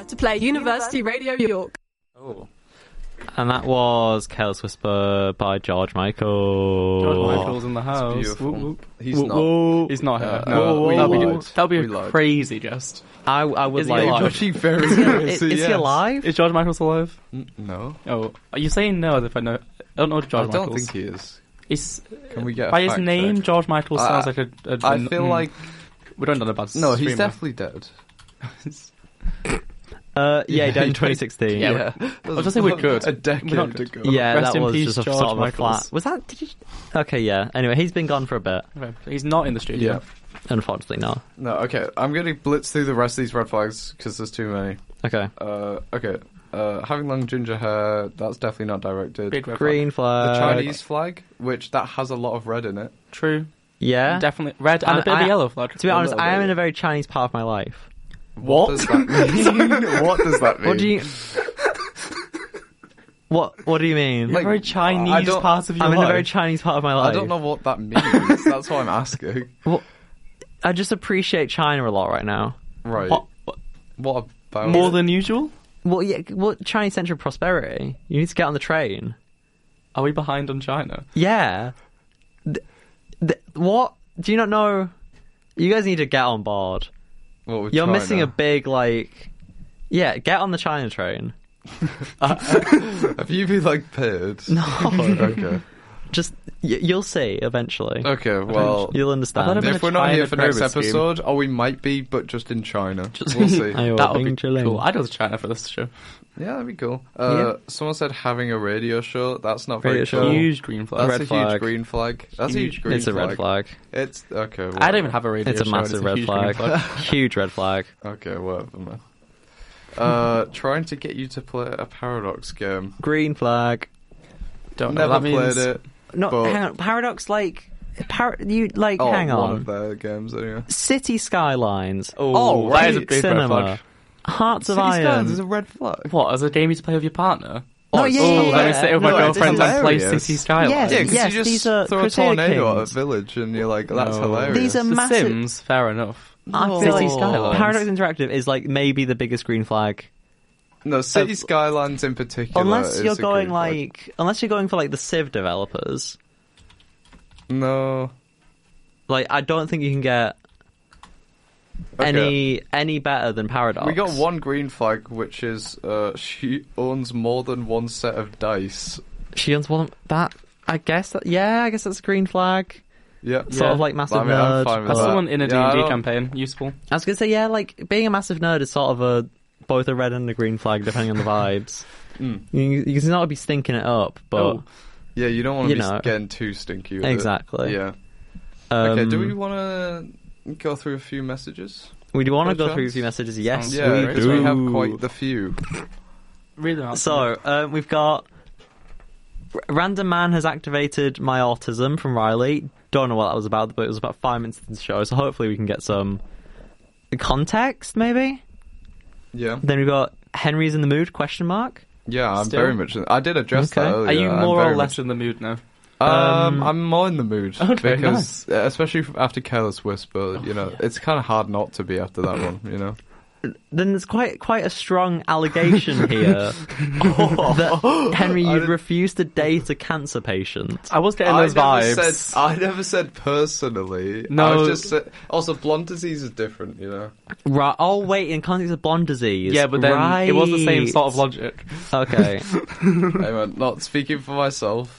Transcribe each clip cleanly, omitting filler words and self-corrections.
to play University Radio York. Oh. And that was Careless Whisper by George Michael. George Michael's in the house. Beautiful. Whoop, whoop. He's not. He's not here. No, that would be We a lied. crazy jest. I would Is he like. alive? Actually, very Is he alive? Is George Michael alive? No. Oh, are you saying no? As if I know? I don't know George I don't Michael's. think he is. He's, Can we get a by his fact name, check? George Michael sounds like a I feel like we don't know about. no, he's streamer. definitely dead. Yeah, he died in 2016. Yeah. I was just saying we're good. A decade We're not good. ago. Yeah, Rest that in was peace, just a George sort of a Michaels. flat. Was that? Did you? Okay, yeah. Anyway, he's been gone for a bit. Okay. He's not in the studio. Yeah. Unfortunately, no. No, okay. I'm going to blitz through the rest of these red flags because there's too many. Okay. Okay. Having long ginger hair, that's definitely not directed. Big red Green The flag. Chinese flag, which that has a lot of red in it. flag. True. Yeah. Definitely red and a bit of a yellow flag. To be honest, little I am bit. in a very Chinese part of my life. What does that mean? What does that mean? What do you? What do you mean? You're a very I Chinese don't- part of your I'm life. in a very Chinese part of my life. I don't know what that means. That's why I'm asking. I just appreciate China a lot right now. Right. What? What about More than usual? Well, yeah. Well, Chinese central prosperity. You need to get on the train. Are we behind on China? Yeah. What? Do you not know? You guys need to get on board. What with You're China? missing a big Yeah, get on the China train. Have you been paid? No. Okay. Just you'll see eventually. Okay. Well, You'll I understand. thought if we're not China here for next pyramid scheme. episode, or we might be, but just in China. We'll see. That would be cool. I'd go to China for this show. Yeah, that'd be cool. Yeah. Someone said having a radio show. That's not very Radio show. cool. Huge green flag. That's Red a flag. huge green flag. That's a huge green It's a flag. red flag. It's okay. I don't even have a radio It's a show, massive and red huge green flag. Huge red flag. Okay, whatever, man. Trying to get you to play a Paradox game. Green flag. Don't know Never what that played means. it. No, But- hang on. Paradox, Oh, hang one on. of their games anyway. City Skylines. Oh, that is a right. big red Cinema. flag. Hearts of City Iron. Skylines is a red flag. What, as a game you to play with your partner? No, it's yeah, so yeah, Oh, let me yeah. sit with my No, girlfriend this and is play hilarious. City Skylines. Yes, Yeah, because yes, you these just are throw a Crusader tornado at a Kings. village and you're like, that's No. hilarious. These are The massive. Sims, fair enough. I feel City like Skylines. Paradox Interactive is maybe the biggest green flag. No, City Skylines in particular. Unless is you're a going green flag. unless you're going for the Civ developers. No. I don't think you can get any better than Paradox. We got one green flag, which is she owns more than one set of dice. She owns one that. I guess that's a green flag. Yeah. Sort of massive I'm nerd. fine with That's that. someone in a Yeah, I D&D don't- campaign. Useful. I was gonna say being a massive nerd is sort of both a red and a green flag depending on the vibes. You can not be stinking it up, but Oh. Yeah, you don't want to You be know. getting too stinky with it. Exactly. Yeah. Okay, do um, we want to go through a few messages? we do want to By go through a chance? few messages. Yes, Sounds Yeah, we because do. we have quite the few. Read them out. So, we've got Random Man has activated my autism from Riley. Don't know what that was about, but it was about 5 minutes into the show, so hopefully we can get some context, maybe? Yeah. Then we've got Henry's in the mood, question mark. Yeah, I'm Still? very much... I did address Okay. that earlier. Are you I'm more or very less in the mood now? I'm more in the mood. Okay, because, especially after Careless Whisper, it's kind of hard not to be after that one, Then there's quite a strong allegation here that Henry, you'd refused to date a cancer patient. I was getting those vibes. I never said personally. No. I was just said... Also, blonde disease is different, Right. Oh, wait, in context of blonde disease. Yeah, but then right. it was the same sort of logic. Okay. I'm not speaking for myself.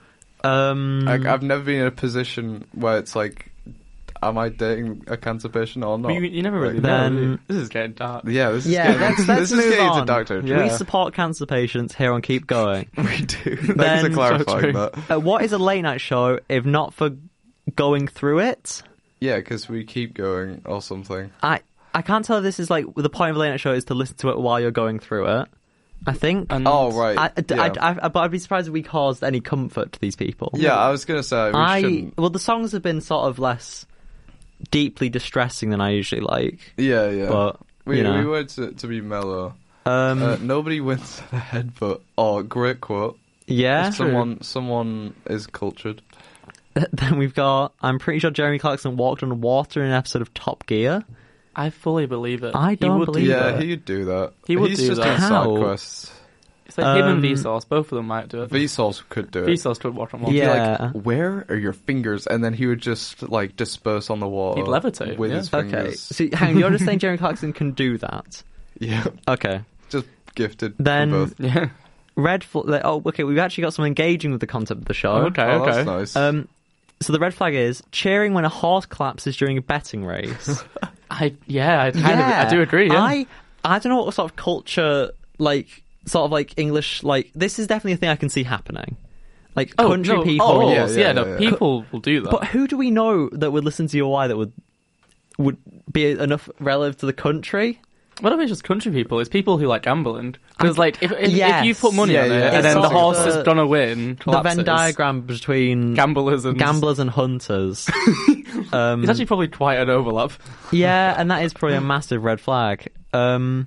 I've never been in a position where it's am I dating a cancer patient or not? You never really Then- know. do you? This is getting dark. Yeah, this Yeah, is getting, let's this is move getting on. into dark territory. Yeah. We support cancer patients here on Keep Going. We do. Thanks Then- for clarifying So that. What is a late night show if not for going through it? Yeah, because we keep going or something. I can't tell if this is the point of a late night show is to listen to it while you're going through it. I think. And Oh, right. Yeah. But I'd be surprised if we caused any comfort to these people. Yeah, I was going to say we shouldn't. Well, the songs have been sort of less deeply distressing than I usually like. Yeah, yeah. But we you know. we were to be mellow. Um, Nobody wins the headbutt. Oh, great quote. yeah. Someone is cultured. Then we've got. I'm pretty sure Jeremy Clarkson walked on water in an episode of Top Gear. I fully believe it. I don't believe it. Yeah, he'd do that. He's just that. doing side quests. It's like him and Vsauce. Both of them might do it. Vsauce could do it. Vsauce could watch on water. Yeah. Like, where are your fingers? And then he would just like disperse on the water. He'd levitate with his fingers. Okay. So, hang on, you're just saying Jeremy Clarkson can do that? Yeah. Okay. Just gifted. Then, both. Yeah. red flag. Okay, we've actually got some engaging with the concept of the show. Okay. That's nice. So the red flag is cheering when a horse collapses during a betting race. I do agree. Yeah. I don't know what sort of culture, like, sort of like English, like, this is definitely a thing I can see happening. Like, country people. Oh, yeah. People will do that. But who do we know that would listen to UI that would be enough relative to the country? What if it's just country people? It's people who like gambling. Because, like, if you put money on it and then the horse is going to win, collapses. The Venn diagram between gamblers and hunters. It's actually probably quite an overlap. Yeah, and that is probably a massive red flag. Then...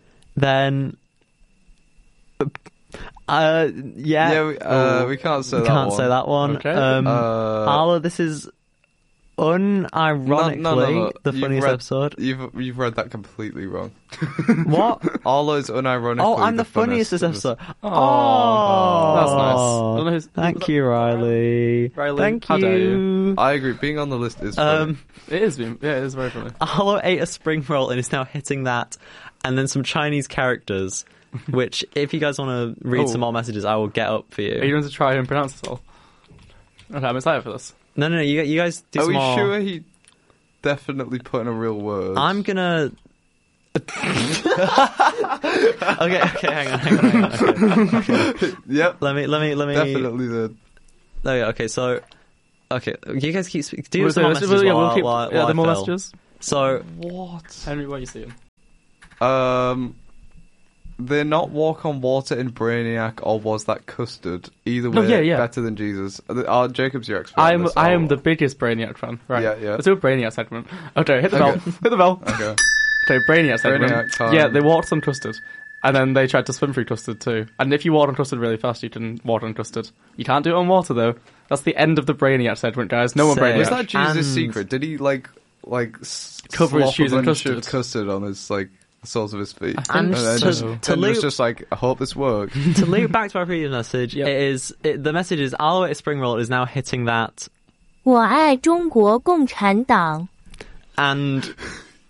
we can't say that one. Can't say that one. Okay. Arlo, this is unironically the funniest episode. You've read that completely wrong. What? Arlo's unironically I'm the funniest this episode. Oh, that's nice. Thank you, Riley. Thank how you. dare you. I agree. Being on the list is funny. It is very funny. Arlo ate a spring roll and is now hitting that, and then some Chinese characters, which, if you guys want to read some more messages, I will get up for you. Are you going to try and pronounce this all? Okay, I'm excited for this. No, you guys do some more. Are we sure he definitely put in a real word? I'm gonna... okay, hang on. Okay. Yep. Let me... Definitely did. Okay, so... Okay, you guys keep speaking. Do We'll some more messages while the more I messages. So... What? Henry, what are you seeing? They not walk on water in Brainiac, or was that custard? Either way, better than Jesus. Jacob's your expert. I am the biggest Brainiac fan. Right. Yeah. Let's do a Brainiac segment. Okay, hit the bell. Hit the bell. Okay. Okay, Brainiac segment. Brainiac time. Yeah, they walked on custard. And then they tried to swim through custard too. And if you walk on custard really fast, you can walk on custard. You can't do it on water though. That's the end of the Brainiac segment, guys. No one Brainiac. Was that Jesus' secret? Did he like cover his shoes in custard on his soles of his feet? And to loop, just like, I hope this works. To loop back to our previous message, the message is Arlo ate a spring roll is now hitting that. 我爱中国共产党. And